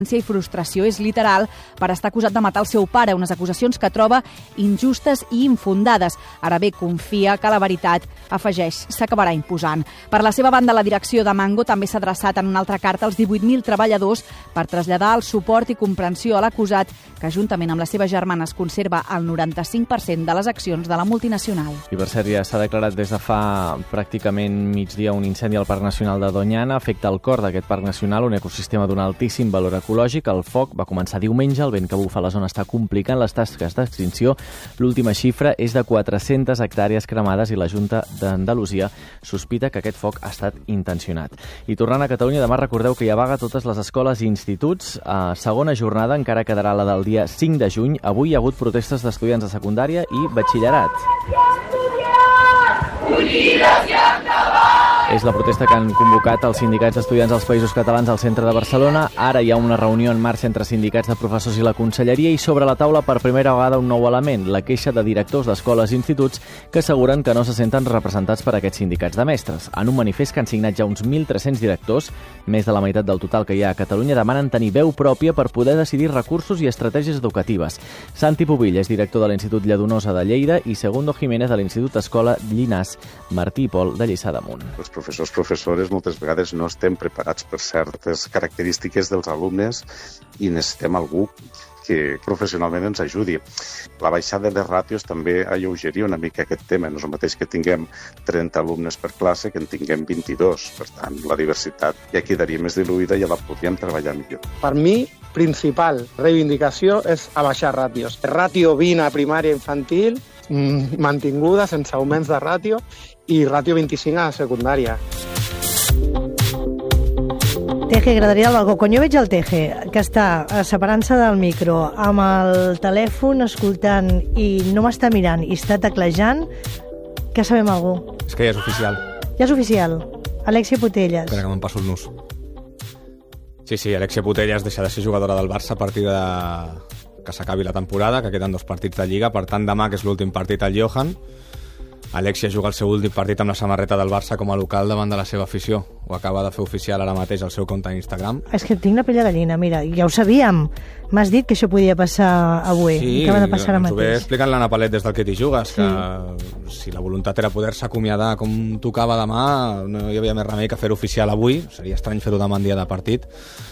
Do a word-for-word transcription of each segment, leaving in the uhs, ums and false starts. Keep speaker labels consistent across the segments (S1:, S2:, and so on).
S1: i frustració és literal per estar acusat de matar el seu pare, unes acusacions que troba injustes i infundades. Ara bé, confia que la veritat, afegeix, s'acabarà imposant. Per la seva banda, la direcció de Mango també s'ha adreçat en una altra carta als divuit mil treballadors per traslladar el suport i comprensió a l'acusat, que juntament amb les seves germanes conserva el noranta-cinc per cent de les accions de la multinacional.
S2: I per cert, ja s'ha declarat des de fa pràcticament migdia un incendi al Parc Nacional de Doñana. Afecta el cor d'aquest Parc Nacional, un ecosistema d'un altíssim valor ecològic. El foc va començar diumenge, el vent que bufa a la zona està complicant les tasques d'extinció. L'última xifra és de quatre-centes hectàrees cremades i la Junta d'Andalusia sospita que aquest foc ha estat intencionat. I tornant a Catalunya, demà recordeu que hi ha vaga a totes les escoles i instituts. A segona jornada encara quedarà la del dia cinc de juny. Avui hi ha hagut protestes d'estudiants de secundària i batxillerat. Unides i endavant! És la protesta que han convocat els sindicats d'estudiants dels Països Catalans al centre de Barcelona. Ara hi ha una reunió en marxa entre sindicats de professors i la Conselleria i sobre la taula per primera vegada un nou element, la queixa de directors d'escoles i instituts que asseguren que no se senten representats per aquests sindicats de mestres. En un manifest que han signat ja uns mil tres-cents directors, més de la meitat del total que hi ha a Catalunya, demanen tenir veu pròpia per poder decidir recursos i estratègies educatives. Santi Pubill és director de l'Institut Lladonosa de Lleida i Segundo Jiménez de l'Institut Escola Llinàs, Martí i Pol de Lliçà d'Amunt.
S3: Els professors, professores, moltes vegades no estem preparats per certes característiques dels alumnes i necessitem algú que professionalment ens ajudi. La baixada de ràtios també alleugeria una mica aquest tema. No és el mateix que tinguem trenta alumnes per classe que en tinguem vint-i-dos. Per tant, la diversitat ja quedaria més diluïda i ja la podríem treballar millor.
S4: Per mi, principal reivindicació és abaixar ràtios. Ràtio vint a primària infantil, mantinguda, sense augments de ràtio, i ràtio vint-i-cinc a secundària.
S5: Teje, agradaria el balcó. Quan jo veig el Teje, que està separant-se del micro, amb el telèfon escoltant i no m'està mirant i està teclejant, que sabem algú?
S6: És que ja és oficial.
S5: Ja és oficial. Alexia Putellas.
S6: Espera que me'n passo el nus. Sí, sí, Alexia Putellas deixa de ser jugadora del Barça a partir de que s'acabi la temporada, que queden dos partits de Lliga. Per tant, demà, que és l'últim partit al Johan, Alexia juga el seu últim partit amb la samarreta del Barça com a local davant de la seva afició. Ho acaba de fer oficial ara mateix al seu compte d'Instagram.
S5: És que tinc la pell de gallina, mira, ja ho sabíem. M'has dit que això podia passar avui.
S6: Sí,
S5: acaba de passar ara
S6: ens ho ve
S5: mateix.
S6: explicant l'Anna Palet des del Que t'hi jugues,
S5: Sí.
S6: que si la voluntat era poder-se acomiadar com tocava demà, no hi havia més remei que fer-ho oficial avui. Seria estrany fer-ho demà en dia de partit.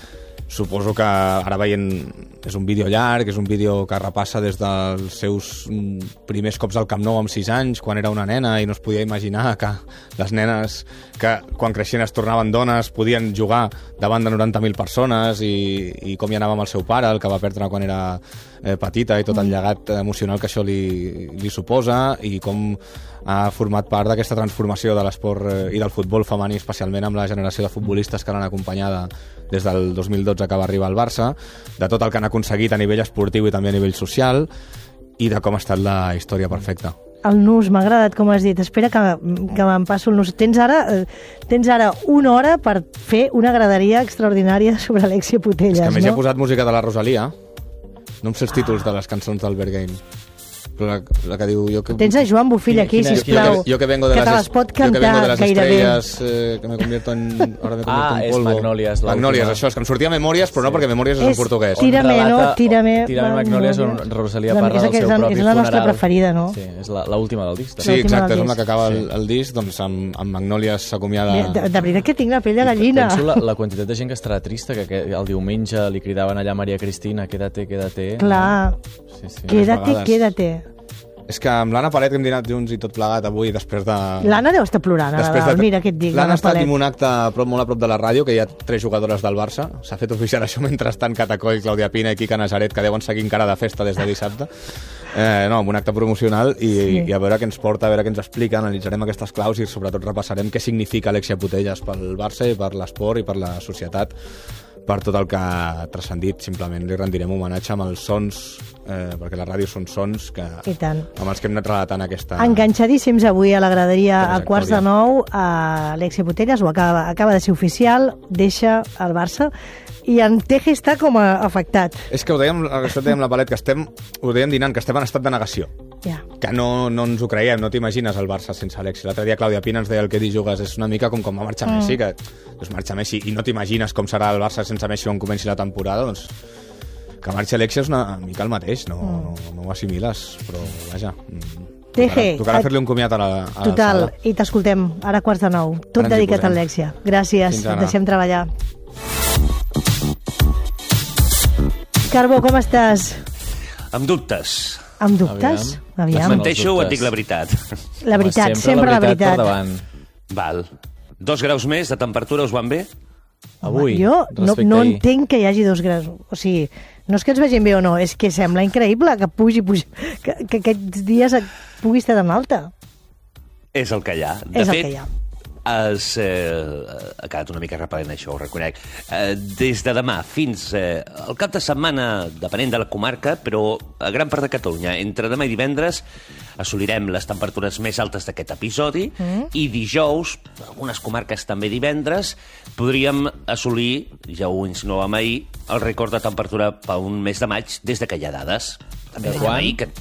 S6: Suposo que ara veient... És un vídeo llarg, és un vídeo que repassa des dels seus primers cops al Camp Nou amb sis anys, quan era una nena i no es podia imaginar que les nenes que quan creixien es tornaven dones podien jugar davant de noranta mil persones i, i com hi anava amb el seu pare, el que va perdre quan era eh, petita, i tot el llegat emocional que això li, li suposa, i com ha format part d'aquesta transformació de l'esport eh, i del futbol femení, especialment amb la generació de futbolistes que l'han acompanyada des del dos mil dotze que va arribar al Barça, de tot el que han aconseguit a nivell esportiu i també a nivell social, i de com ha estat la història perfecta.
S5: El nus, m'ha agradat com has dit. Espera que, que me'n passo el nus. Tens ara, eh, tens ara una hora per fer una graderia extraordinària sobre Alexia Putellas,
S6: És que a més
S5: no?
S6: he posat música de la Rosalia. No em sé els títols de les cançons d'Albert Game. Però la, la que diu... Jo que...
S5: Tens a Joan Bofill aquí,
S6: Quina-
S5: sisplau,
S6: jo que, jo que vengo de
S5: que
S6: las
S5: te
S6: es-
S5: les pot
S6: yo que vengo
S5: cantar
S6: de las
S5: gairebé.
S6: estrellas, eh, que me convierto en... Ahora me convierto
S2: Ah,
S6: en
S2: és
S6: polvo.
S2: Magnòlies, l'última.
S6: Magnòlies, això, és que em sortia Memòries, però no, perquè Memòries és,
S5: És
S6: en portuguès.
S5: Tírame, no?
S2: Relata-
S5: Tírame.
S2: Tírame Magnòlies, on Rosalia
S5: La-
S2: parla
S5: és
S2: del
S5: que és
S2: seu
S5: la-
S2: propi
S5: és la nostra
S2: funeral.
S5: preferida, no?
S2: Sí, és la- l'última del disc.
S6: Sí,
S5: l'última
S6: exacte,
S5: del
S6: és amb la que
S5: disc.
S6: acaba
S2: Sí.
S6: el, el disc, doncs amb, amb Magnòlies s'acomiada...
S5: De, de veritat que tinc la pell de gallina.
S2: Penso la, la quantitat de gent que estarà trista, que, que el diumenge li cridaven allà a Maria Cristina, quédate, quédate.
S5: Clar,
S2: Sí, sí.
S5: quédate,
S6: vegades.
S5: quédate.
S6: És que amb l'Anna Palet, que hem dinat junts i tot plegat avui, després de...
S5: L'Anna deu estar plorant, a
S6: Després
S5: Nadal.
S6: de-
S5: Mira què et dic,
S6: L'Anna
S5: l'Anna
S6: ha estat
S5: Palet.
S6: en un acte a prop, molt a prop de la ràdio, que hi ha tres jugadores del Barça. S'ha fet oficial això mentrestant Catacoll, Clàudia Pina i Quica Nazaret, que deuen seguir encara de festa des de dissabte. Eh, no, amb un acte promocional i,
S5: Sí.
S6: i a veure què ens porta, a veure què ens explica, analitzarem aquestes claus i sobretot repassarem què significa Alexia Putellas pel Barça i per l'esport i per la societat, per tot el que ha transcendit. Simplement li rendirem homenatge amb els sons, eh, perquè la ràdio són sons que,
S5: I tant.
S6: amb els que hem anat relatant aquesta...
S5: Enganxadíssims avui a la graderia a
S6: trajectòria.
S5: quarts de nou. A Alexia Putellas ho acaba, acaba de ser oficial, deixa el Barça i en Teje està com a afectat.
S6: És que ho dèiem, això ho dèiem la Palet, que estem, ho dèiem dinant, que estem en estat de negació.
S5: Ja.
S6: Que no, no ens ho creiem, no t'imagines el Barça sense Alexis. L'altre dia Clàudia Pina ens deia el que di jugues, és una mica com quan va marxar mm. Messi, que doncs marxa Messi i no t'imagines com serà el Barça sense Messi quan comenci la temporada, doncs que marxi Alexis és una mica el mateix, no, mm. no, no ho assimiles, però vaja...
S5: Teje,
S6: tocarà fer-li un comiat a la, a
S5: total,
S6: la sala.
S5: I t'escoltem ara quarts de nou. Tot
S6: Ara
S5: dedicat a Alexia. Gràcies, et deixem treballar. Carbó, com estàs?
S7: Amb dubtes.
S5: Amb dubtes? Aviam.
S7: Et menteixo o et dic la veritat?
S5: La veritat, sempre, sempre la veritat. La veritat.
S7: Val. Dos graus més de temperatura us van bé?
S2: Avui,
S5: jo no, no entenc que hi hagi dos graus. O sigui, no és que ens vegin bé o no, és que sembla increïble que pugi, pugi que, que aquests dies pugui estar tan alta.
S7: És el que hi ha. De
S5: és
S7: fet,
S5: el que hi ha.
S7: Es, eh, ha quedat una mica repel·lent això, ho reconec. Eh, des de demà fins eh, el cap de setmana, depenent de la comarca, però a gran part de Catalunya, entre demà i divendres assolirem les temperatures més altes d'aquest episodi mm. i dijous, algunes comarques també divendres, podríem assolir, ja ho insinuàvem ahir, el rècord de temperatura per un mes de maig des de que hi ha dades. També dèiem ahir que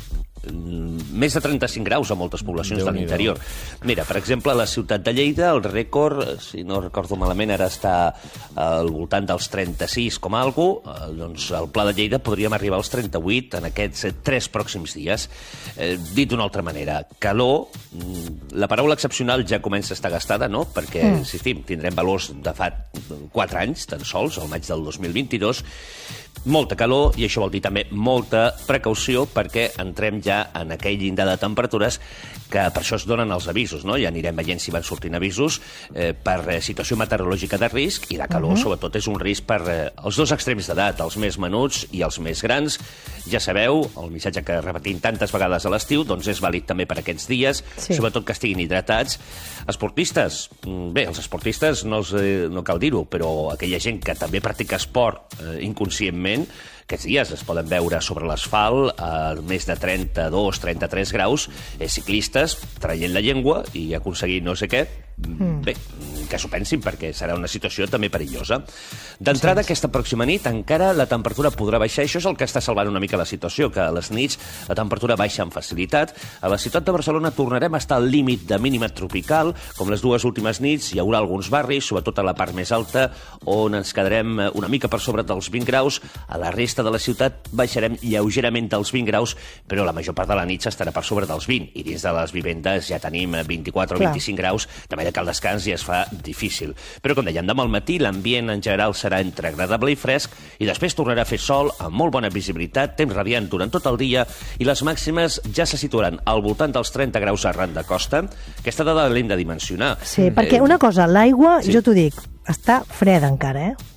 S7: més de trenta-cinc graus a moltes poblacions de l'interior. Mira, per exemple, a la ciutat de Lleida, el rècord, si no recordo malament, ara està al voltant dels trenta-sis com a algo, doncs al Pla de Lleida podríem arribar als trenta-vuit en aquests tres pròxims dies. Eh, dit d'una altra manera, calor, la paraula excepcional ja comença a estar gastada, no? Perquè, mm. insistim, tindrem valors de fa quatre anys, tan sols, al maig del dos mil vint-i-dos, molta calor, i això vol dir també molta precaució, perquè entrem ja en aquell llindar de temperatures que per això es donen els avisos, no? Ja anirem veient si van sortint avisos eh, per eh, situació meteorològica de risc, i la calor, uh-huh. sobretot, és un risc per eh, els dos extrems d'edat, els més menuts i els més grans. Ja sabeu, el missatge que repetim tantes vegades a l'estiu, doncs és vàlid també per aquests dies, sí. sobretot que estiguin hidratats. Esportistes, bé, els esportistes no, els, eh, no cal dir-ho, però aquella gent que també practica esport eh, inconscientment, aquests dies es poden veure sobre l'asfalt a més de trenta-dos a trenta-tres graus, eh, ciclistes traient la llengua i aconseguint no sé què. Mm. Bé, que s'ho pensin, perquè serà una situació també perillosa. D'entrada, sí. aquesta pròxima nit encara la temperatura podrà baixar. Això és el que està salvant una mica la situació, que a les nits la temperatura baixa amb facilitat. A la ciutat de Barcelona tornarem a estar al límit de mínima tropical, com les dues últimes nits. Hi haurà alguns barris, sobretot a la part més alta, on ens quedarem una mica per sobre dels vint graus. A la resta de la ciutat baixarem lleugerament dels vint graus, però la major part de la nit s'estarà per sobre dels vint, i dins de les vivendes ja tenim vint-i-quatre o vint-i-cinc graus, de manera que el descans ja es fa difícil. Però, com dèiem, demà al matí l'ambient en general serà entre agradable i fresc, i després tornarà a fer sol amb molt bona visibilitat, temps radiant durant tot el dia, i les màximes ja se situaran al voltant dels trenta graus arran de costa. Aquesta dada l'hem de dimensionar.
S5: Sí, perquè una cosa, l'aigua, sí. jo t'ho dic, està freda encara, eh?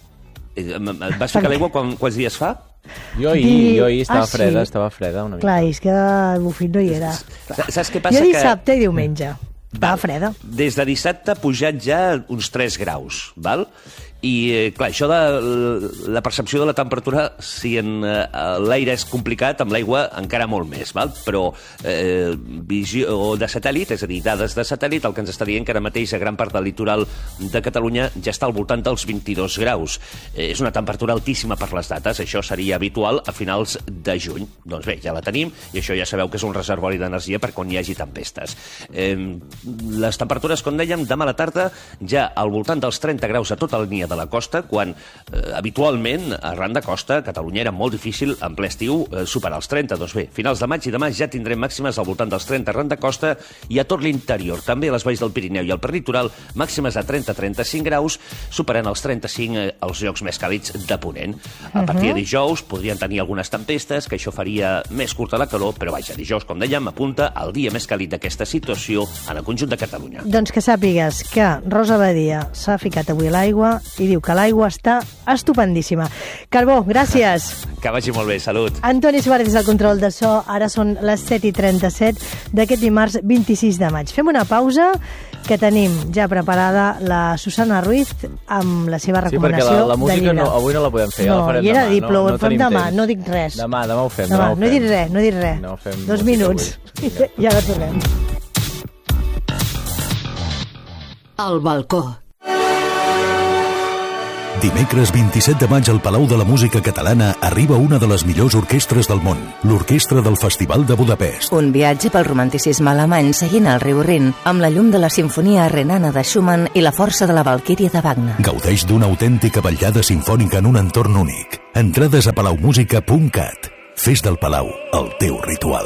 S7: Vas ficar l'aigua quan, quants dies fa?
S2: Jo ahir, jo ahir estava ah, freda, sí. estava freda una mica.
S5: Clar, és que el bufit no hi era.
S7: Saps què passa?
S5: Jo dissabte que... i diumenge. Estava freda.
S7: Des de dissabte ha pujat ja uns tres graus, val? I, clar, això de la percepció de la temperatura, si en eh, l'aire és complicat, amb l'aigua encara molt més, val? Però eh, visió de satèl·lit, és a dir, dades de satèl·lit, el que ens està dient que ara mateix a gran part del litoral de Catalunya ja està al voltant dels vint-i-dos graus. Eh, és una temperatura altíssima per les dates, això seria habitual a finals de juny. Doncs bé, ja la tenim, i això ja sabeu que és un reservori d'energia per quan hi hagi tempestes. Eh, les temperatures, com dèiem, demà a la tarda ja al voltant dels trenta graus a tota la línia de la costa, quan eh, habitualment arran de costa Catalunya era molt difícil en ple estiu eh, superar els trenta. Doncs bé, finals de maig i demà ja tindrem màximes al voltant dels trenta arran de costa, i a tot l'interior, també a les valls del Pirineu i al perlitoral, màximes a trenta a trenta-cinc graus, superant els trenta-cinc eh, els llocs més càlids de Ponent. A partir de dijous podrien tenir algunes tempestes, que això faria més curta la calor, però vaja, dijous, com dèiem, apunta al dia més càlid d'aquesta situació en el conjunt de Catalunya.
S5: Doncs que sàpigues que Rosa Badia s'ha ficat avui a l'aigua i diu que l'aigua està estupendíssima. Carbó, gràcies.
S7: Que vagi molt bé, salut.
S5: Antoni Suárez al control de so. Ara són les set i trenta-set d'aquest dimarts vint-i-sis de maig. Fem una pausa, que tenim ja preparada la Susana Ruiz amb la seva recomanació de llibre. Sí, perquè la, la música
S2: no, avui no la podem fer,
S5: no,
S2: ja la farem
S5: demà.
S2: No,
S5: dir, no, ho fem demà,
S2: temps.
S5: no dic res.
S2: Demà, demà ho fem.
S5: Demà,
S2: demà ho fem.
S5: No he dit res, no he dit res.
S2: No fem
S5: Dos minuts. I ara tornem.
S8: Al balcó. Dimecres vint-i-set de maig al Palau de la Música Catalana arriba una de les millors orquestres del món, l'Orquestra del Festival de Budapest.
S9: Un viatge pel romanticisme alemany seguint el riu Rin, amb la llum de la Simfonia Renana de Schumann i la força de la Valquíria de Wagner.
S8: Gaudeix d'una autèntica ballada sinfònica en un entorn únic. Entrades a palaumusica punt cat. Fes del Palau el teu ritual.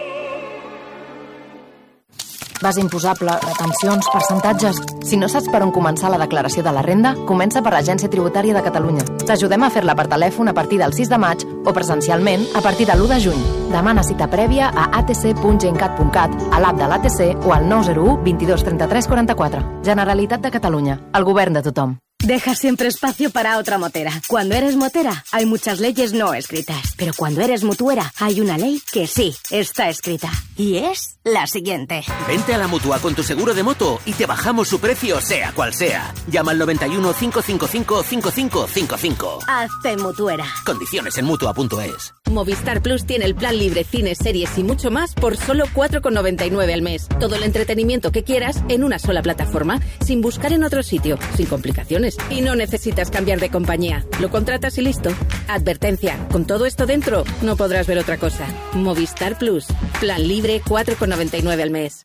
S10: Base imposable, retencions, percentatges... Si no saps per on començar la declaració de la renda, comença per l'Agència Tributària de Catalunya. T'ajudem a fer-la per telèfon a partir del sis de maig o presencialment a partir de l'u de juny. Demana cita prèvia a a t c punt gencat punt cat, a l'app de l'A T C o al nou zero u vint dos trenta tres quaranta quatre. Generalitat de Catalunya, el govern de tothom.
S11: Deja siempre espacio para otra motera. Cuando eres motera, hay muchas leyes no escritas. Pero cuando eres mutuera, hay una ley que sí está escrita. Y es la siguiente.
S12: Vente a la Mutua con tu seguro de moto y te bajamos su precio, sea cual sea. Llama al noventa y uno, cinco cinco cinco, cinco cinco cinco cinco.
S11: Hazte mutuera.
S12: Condiciones en mutua punto es.
S13: Movistar Plus tiene el plan libre, cines, series y mucho más por solo cuatro con noventa y nueve al mes. Todo el entretenimiento que quieras en una sola plataforma, sin buscar en otro sitio, sin complicaciones. Y no necesitas cambiar de compañía. Lo contratas y listo. Advertencia, con todo esto dentro, no podrás ver otra cosa. Movistar Plus. Plan libre, cuatro con noventa y nueve al mes.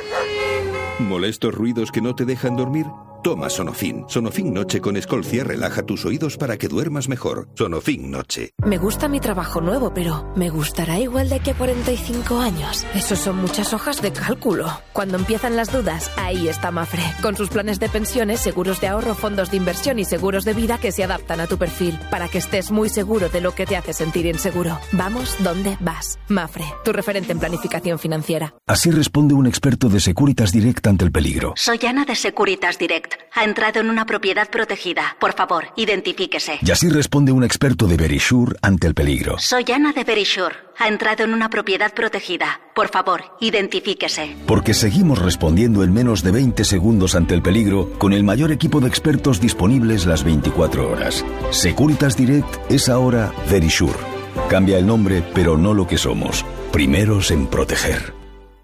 S14: ¿Molestos ruidos que no te dejan dormir? Toma Sonofin. Sonofin Noche con Escolcia relaja tus oídos para que duermas mejor. Sonofin Noche.
S15: Me gusta mi trabajo nuevo, pero ¿me gustará igual de aquí a cuarenta y cinco años? Eso son muchas hojas de cálculo. Cuando empiezan las dudas, ahí está Mafre. Con sus planes de pensiones, seguros de ahorro, fondos de inversión y seguros de vida que se adaptan a tu perfil, para que estés muy seguro de lo que te hace sentir inseguro. Vamos donde vas. Mafre, tu referente en planificación financiera.
S16: Así responde un experto de Securitas Direct ante el peligro.
S17: Soy Ana de Securitas Direct. Ha entrado en una propiedad protegida. Por favor, identifíquese.
S16: Y así responde un experto de Verisure ante el peligro.
S17: Soy Ana de Verisure. Ha entrado en una propiedad protegida. Por favor, identifíquese.
S16: Porque seguimos respondiendo en menos de veinte segundos ante el peligro con el mayor equipo de expertos disponibles las veinticuatro horas. Securitas Direct es ahora Verisure. Cambia el nombre, pero no lo que somos. Primeros en proteger.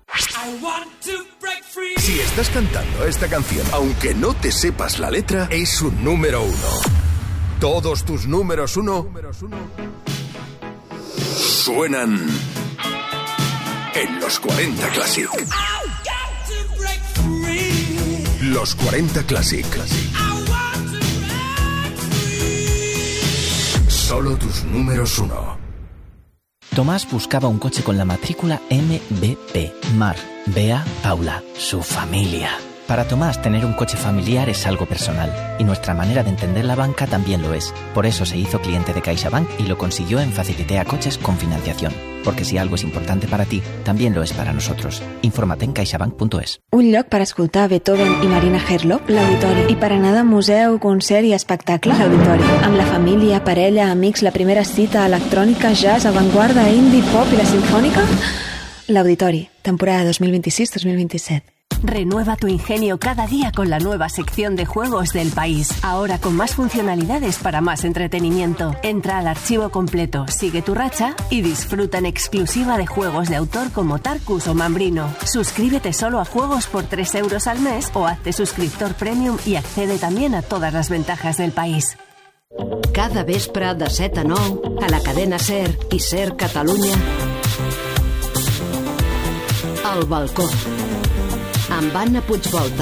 S18: Si estás cantando esta canción, aunque no te sepas la letra, es un número uno. Todos tus números uno suenan en los cuarenta Classic. Los cuarenta Classic. Solo tus números uno.
S19: Tomás buscaba un coche con la matrícula M B P, Mar, Bea, Paula, su familia. Para Tomás, tener un coche familiar es algo personal, y nuestra manera de entender la banca también lo es. Por eso se hizo cliente de CaixaBank y lo consiguió en Facilitea Coches con financiación. Porque si algo es importante para ti, también lo es para nosotros. Infórmate en caixabank punto es.
S20: Un lloc per escoltar Beethoven i Marina Herlop, l'Auditori. I per anar de museu, concert i espectacle, l'Auditori. Amb la família, parella, amics, la primera cita, electrònica, jazz, avantguarda, indie, pop i la sinfònica... L'Auditori, temporada dos mil vint-i-sis dos mil vint-i-set.
S21: Renueva tu ingenio cada día con la nueva sección de juegos del país. Ahora con más funcionalidades para más entretenimiento. Entra al archivo completo, sigue tu racha y disfruta en exclusiva de juegos de autor como Tarkus o Mambrino. Suscríbete solo a juegos por tres euros al mes o hazte suscriptor premium y accede también a todas las ventajas del país.
S22: Cada vespre de set a nou a la cadena SER i SER Catalunya. El balcó. Amb Anna Puigvolta.